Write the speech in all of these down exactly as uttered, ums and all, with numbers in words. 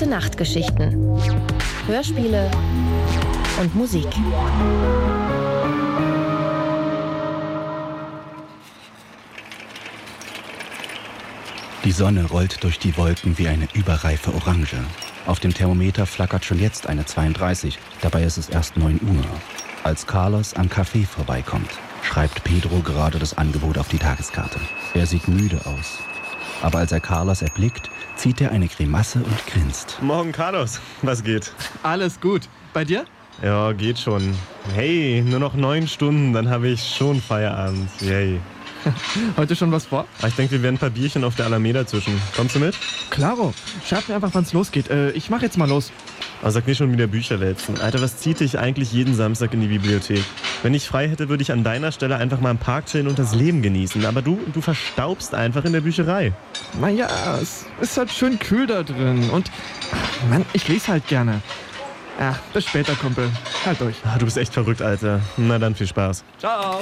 Gute Nachtgeschichten, Hörspiele und Musik. Die Sonne rollt durch die Wolken wie eine überreife Orange. Auf dem Thermometer flackert schon jetzt eine zweiunddreißig, dabei ist es erst neun Uhr. Als Carlos am Café vorbeikommt, schreibt Pedro gerade das Angebot auf die Tageskarte. Er sieht müde aus. Aber als er Carlos erblickt, zieht er eine Grimasse und grinst. Morgen, Carlos. Was geht? Alles gut. Bei dir? Ja, geht schon. Hey, nur noch neun Stunden, dann habe ich schon Feierabend. Yay. Heute schon was vor? Ich denke, wir werden ein paar Bierchen auf der Alameda zwischen. Kommst du mit? Klaro. Schreib mir einfach, wann es losgeht. Äh, ich mach jetzt mal los. Aber sag nicht schon wieder Bücher wälzen. Alter, was zieht dich eigentlich jeden Samstag in die Bibliothek? Wenn ich frei hätte, würde ich an deiner Stelle einfach mal im Park chillen und das Leben genießen. Aber du, du verstaubst einfach in der Bücherei. Naja, es ist halt schön kühl da drin. Und, Mann, ich lese halt gerne. Ja, bis später, Kumpel. Halt durch. Ah, du bist echt verrückt, Alter. Na dann, viel Spaß. Ciao.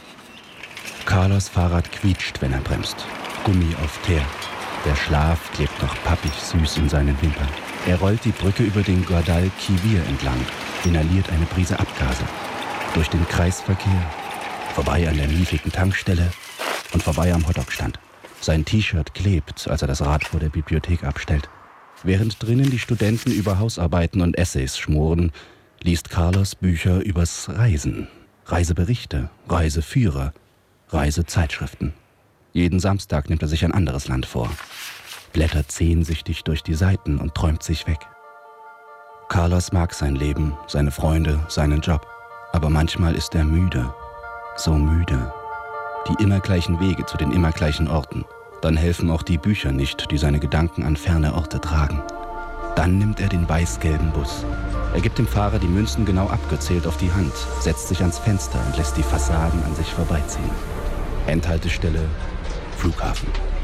Carlos' Fahrrad quietscht, wenn er bremst. Gummi auf Teer. Der Schlaf klebt noch pappig süß in seinen Wimpern. Er rollt die Brücke über den Guadalquivir entlang, inhaliert eine Prise Abgase. Durch den Kreisverkehr, vorbei an der miefigen Tankstelle und vorbei am Hotdog-Stand. Sein T-Shirt klebt, als er das Rad vor der Bibliothek abstellt. Während drinnen die Studenten über Hausarbeiten und Essays schmoren, liest Carlos Bücher übers Reisen. Reiseberichte, Reiseführer, Reisezeitschriften. Jeden Samstag nimmt er sich ein anderes Land vor, blättert sehnsüchtig durch die Seiten und träumt sich weg. Carlos mag sein Leben, seine Freunde, seinen Job. Aber manchmal ist er müde, so müde. Die immer gleichen Wege zu den immer gleichen Orten. Dann helfen auch die Bücher nicht, die seine Gedanken an ferne Orte tragen. Dann nimmt er den weiß-gelben Bus. Er gibt dem Fahrer die Münzen genau abgezählt auf die Hand, setzt sich ans Fenster und lässt die Fassaden an sich vorbeiziehen. Endhaltestelle, Flughafen.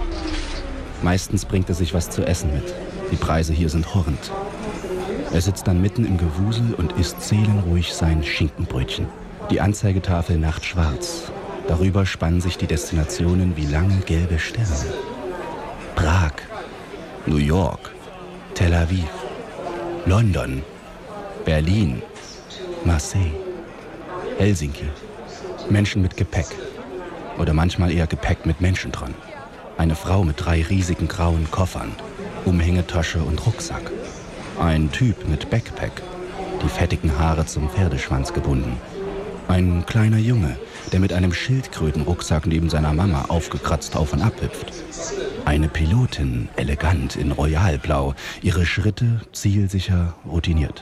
Meistens bringt er sich was zu essen mit. Die Preise hier sind horrend. Er sitzt dann mitten im Gewusel und isst seelenruhig sein Schinkenbrötchen. Die Anzeigetafel nachtschwarz. Darüber spannen sich die Destinationen wie lange gelbe Sterne. Prag, New York, Tel Aviv, London, Berlin, Marseille, Helsinki. Menschen mit Gepäck. Oder manchmal eher Gepäck mit Menschen dran. Eine Frau mit drei riesigen grauen Koffern, Umhängetasche und Rucksack. Ein Typ mit Backpack, die fettigen Haare zum Pferdeschwanz gebunden. Ein kleiner Junge, der mit einem Schildkrötenrucksack neben seiner Mama aufgekratzt auf und ab hüpft. Eine Pilotin, elegant in Royalblau, ihre Schritte zielsicher, routiniert.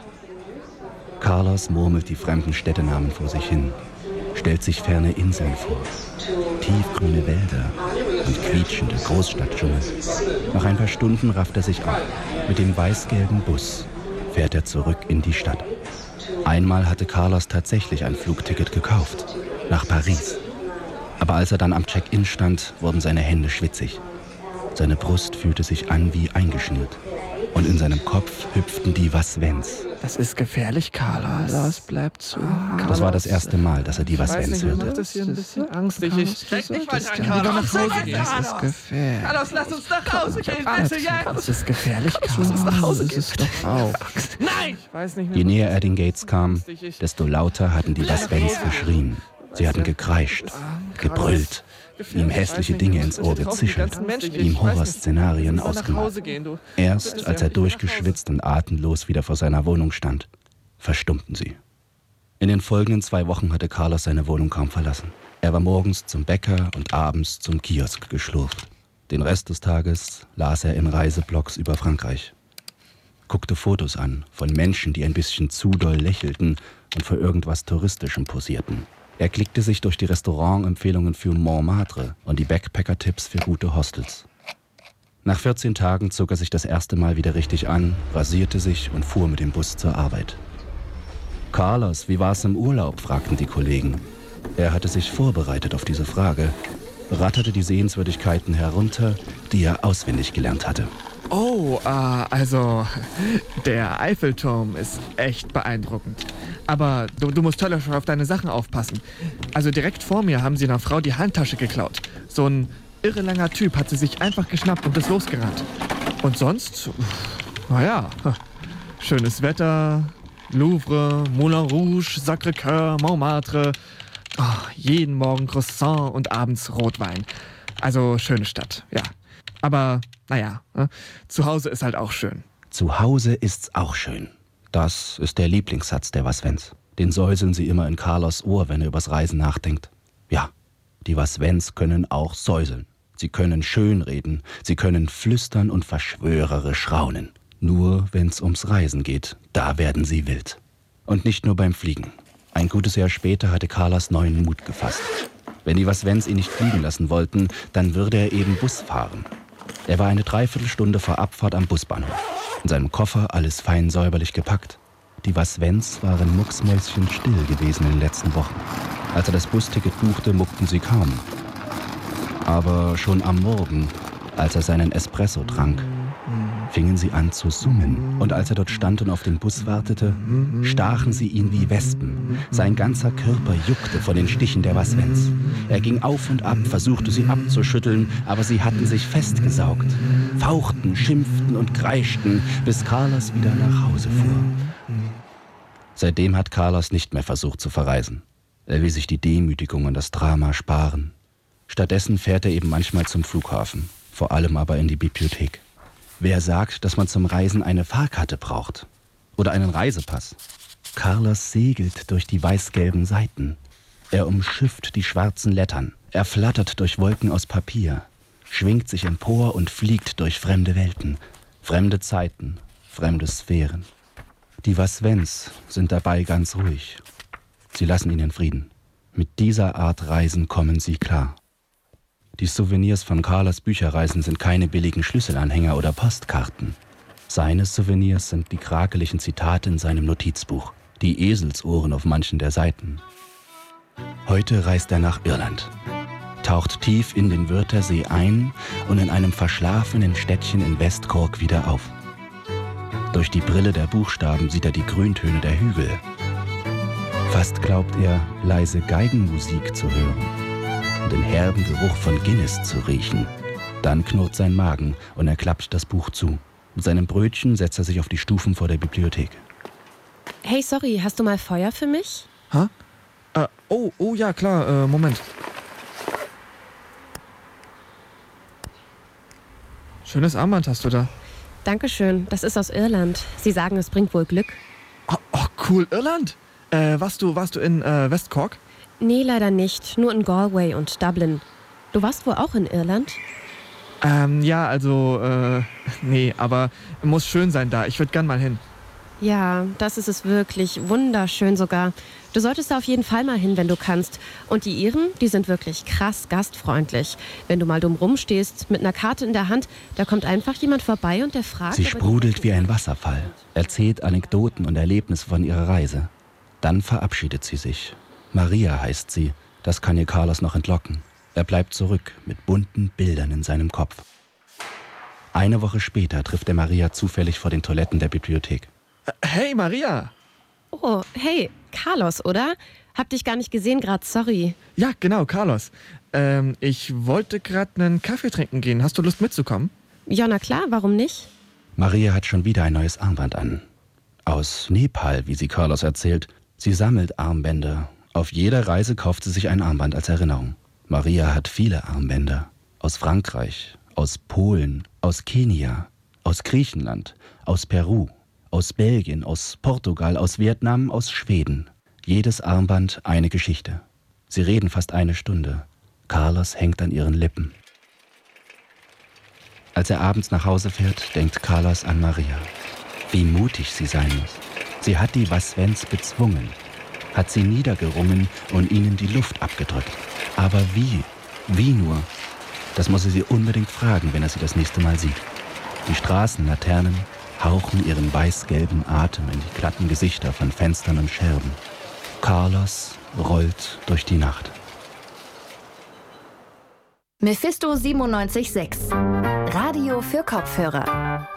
Carlos murmelt die fremden Städtenamen vor sich hin, stellt sich ferne Inseln vor, tiefgrüne Wälder und quietschende Großstadtdschungel. Nach ein paar Stunden rafft er sich auf. Mit dem weiß-gelben Bus fährt er zurück in die Stadt. Einmal hatte Carlos tatsächlich ein Flugticket gekauft, nach Paris. Aber als er dann am Check-in stand, wurden seine Hände schwitzig. Seine Brust fühlte sich an wie eingeschnürt. Und in seinem Kopf hüpften die Was-Wenns. Das ist gefährlich, Carlos. Carlos, bleib zu. Ah, Das war das erste Mal, dass er die Was-Wenns hörte. Das ist hier ein bisschen Angst. Ich, ich Denk nicht weiter an lieber Carlos. nach Hause gehen. Das ist gefährlich. Carlos, lass uns nach Hause gehen, bitte jetzt. Das ist gefährlich, Carlos. Lass uns nach Hause gehen. Das ist doch auch. Nein! Ich weiß nicht mehr, Je näher er den Gates kam, desto lauter hatten die Was-Wenns geschrien. Sie hatten gekreischt, gebrüllt, ihm hässliche Dinge ins Ohr gezischelt, ihm Horrorszenarien ausgemalt. Erst als er durchgeschwitzt und atemlos wieder vor seiner Wohnung stand, verstummten sie. In den folgenden zwei Wochen hatte Carlos seine Wohnung kaum verlassen. Er war morgens zum Bäcker und abends zum Kiosk geschlurft. Den Rest des Tages las er in Reiseblogs über Frankreich. Guckte Fotos an von Menschen, die ein bisschen zu doll lächelten und vor irgendwas Touristischem posierten. Er klickte sich durch die Restaurantempfehlungen für Montmartre und die Backpacker-Tipps für gute Hostels. Nach vierzehn Tagen zog er sich das erste Mal wieder richtig an, rasierte sich und fuhr mit dem Bus zur Arbeit. »Carlos, wie war's im Urlaub?« fragten die Kollegen. Er hatte sich vorbereitet auf diese Frage, ratterte die Sehenswürdigkeiten herunter, die er auswendig gelernt hatte. Oh, äh, also, der Eiffelturm ist echt beeindruckend. Aber du, du musst höllisch auf deine Sachen aufpassen. Also direkt vor mir haben sie einer Frau die Handtasche geklaut. So ein irre langer Typ hat sie sich einfach geschnappt und ist losgerannt. Und sonst, Naja, schönes Wetter, Louvre, Moulin Rouge, Sacré-Cœur, Montmartre. Oh, jeden Morgen Croissant und abends Rotwein. Also schöne Stadt, ja. Aber naja, ne? Zu Hause ist halt auch schön. Zu Hause ist's auch schön. Das ist der Lieblingssatz der Waswens. Den säuseln sie immer in Carlos Ohr, wenn er übers Reisen nachdenkt. Ja, die Waswens können auch säuseln. Sie können schönreden, sie können flüstern und verschwörerisch raunen. Nur wenn's ums Reisen geht, da werden sie wild. Und nicht nur beim Fliegen. Ein gutes Jahr später hatte Carlos neuen Mut gefasst. Wenn die Waswens ihn nicht fliegen lassen wollten, dann würde er eben Bus fahren. Er war eine Dreiviertelstunde vor Abfahrt am Busbahnhof. In seinem Koffer alles fein säuberlich gepackt. Die Waswens waren mucksmäuschenstill gewesen in den letzten Wochen. Als er das Busticket buchte, muckten sie kaum. Aber schon am Morgen, als er seinen Espresso trank, fingen sie an zu summen. Und als er dort stand und auf den Bus wartete, stachen sie ihn wie Wespen. Sein ganzer Körper juckte von den Stichen der Waswens. Er ging auf und ab, versuchte sie abzuschütteln, aber sie hatten sich festgesaugt. Fauchten, schimpften und kreischten, bis Carlos wieder nach Hause fuhr. Seitdem hat Carlos nicht mehr versucht zu verreisen. Er will sich die Demütigung und das Drama sparen. Stattdessen fährt er eben manchmal zum Flughafen, vor allem aber in die Bibliothek. Wer sagt, dass man zum Reisen eine Fahrkarte braucht? Oder einen Reisepass? Carlos segelt durch die weiß-gelben Seiten. Er umschifft die schwarzen Lettern. Er flattert durch Wolken aus Papier, schwingt sich empor und fliegt durch fremde Welten, fremde Zeiten, fremde Sphären. Die Waswens sind dabei ganz ruhig. Sie lassen ihn in Frieden. Mit dieser Art Reisen kommen sie klar. Die Souvenirs von Carlos Bücherreisen sind keine billigen Schlüsselanhänger oder Postkarten. Seine Souvenirs sind die krakeligen Zitate in seinem Notizbuch, die Eselsohren auf manchen der Seiten. Heute reist er nach Irland, taucht tief in den Wörthersee ein und in einem verschlafenen Städtchen in West Cork wieder auf. Durch die Brille der Buchstaben sieht er die Grüntöne der Hügel. Fast glaubt er, leise Geigenmusik zu hören und den herben Geruch von Guinness zu riechen. Dann knurrt sein Magen und er klappt das Buch zu. Mit seinem Brötchen setzt er sich auf die Stufen vor der Bibliothek. Hey, sorry, hast du mal Feuer für mich? Hä? Äh, oh, oh ja, klar, äh, Moment. Schönes Armband hast du da. Dankeschön, das ist aus Irland. Sie sagen, es bringt wohl Glück. Oh, oh cool, Irland? Äh, warst du, warst du in äh, West Cork? Nee, leider nicht. Nur in Galway und Dublin. Du warst wohl auch in Irland? Ähm, ja, also, äh, nee, aber muss schön sein da. Ich würde gern mal hin. Ja, das ist es wirklich. Wunderschön sogar. Du solltest da auf jeden Fall mal hin, wenn du kannst. Und die Iren, die sind wirklich krass gastfreundlich. Wenn du mal dumm rumstehst, mit einer Karte in der Hand, da kommt einfach jemand vorbei und der fragt... Sie sprudelt wie ein Wasserfall, erzählt Anekdoten und Erlebnisse von ihrer Reise. Dann verabschiedet sie sich. Maria heißt sie, das kann ihr Carlos noch entlocken. Er bleibt zurück mit bunten Bildern in seinem Kopf. Eine Woche später trifft er Maria zufällig vor den Toiletten der Bibliothek. Hey, Maria! Oh, hey, Carlos, oder? Hab dich gar nicht gesehen gerade, sorry. Ja, genau, Carlos. Ähm, ich wollte gerade einen Kaffee trinken gehen. Hast du Lust mitzukommen? Ja, na klar, warum nicht? Maria hat schon wieder ein neues Armband an. Aus Nepal, wie sie Carlos erzählt. Sie sammelt Armbänder. Auf jeder Reise kauft sie sich ein Armband als Erinnerung. Maria hat viele Armbänder. Aus Frankreich, aus Polen, aus Kenia, aus Griechenland, aus Peru, aus Belgien, aus Portugal, aus Vietnam, aus Schweden. Jedes Armband eine Geschichte. Sie reden fast eine Stunde. Carlos hängt an ihren Lippen. Als er abends nach Hause fährt, denkt Carlos an Maria. Wie mutig sie sein muss. Sie hat die Waswens bezwungen, hat sie niedergerungen und ihnen die Luft abgedrückt. Aber wie? Wie nur? Das muss er sie unbedingt fragen, wenn er sie das nächste Mal sieht. Die Straßenlaternen hauchen ihren weiß-gelben Atem in die glatten Gesichter von Fenstern und Scherben. Carlos rollt durch die Nacht. Mephisto siebenundneunzig Komma sechs. Radio für Kopfhörer.